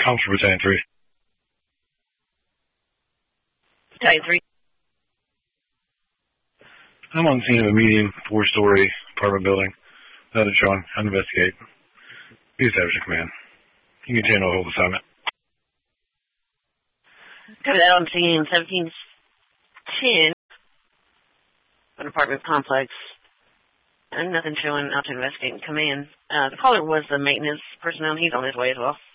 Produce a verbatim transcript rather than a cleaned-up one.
Officer Battalion three. Battalion three. I'm on the scene of a medium four-story apartment building. Another Sean. I'll investigate. Be established command. You can continue to hold assignment. Copy that on scene seventeen ten. An apartment complex. And nothing showing out to investigate. Come in. Uh, the caller was the maintenance personnel. He's on his way as well.